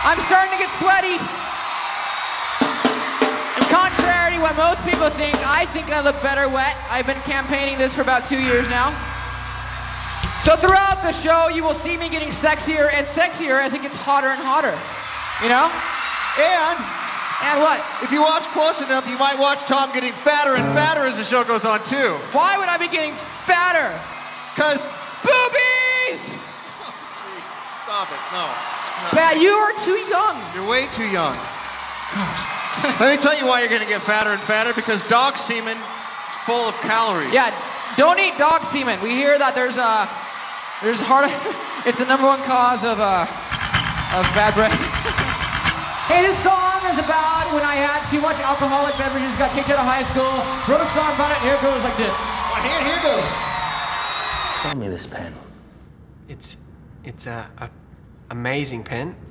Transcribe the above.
I'm starting to get sweaty. And contrary to what most people think, I think I look better wet. I've been campaigning this for about 2 years now. So throughout the show, you will see me getting sexier and sexier as it gets hotter and hotter. You know? And what? If you watch close enough, you might watch Tom getting fatter and fatter as the show goes on, too. Why would I be getting fatter? Because boobies! Oh, jeez. Stop it. No. Pat, you are too young. You're way too young. Gosh. Let me tell you why you're going to get fatter and fatter, because dog semen is full of calories. Yeah, don't eat dog semen. We hear that there's it's the #1 cause of bad breath. Hey, this song is about when I had too much alcoholic beverages, got kicked out of high school, wrote a song about it, and here it goes like this. Well, here goes. Sell me this pen. It's a amazing pen.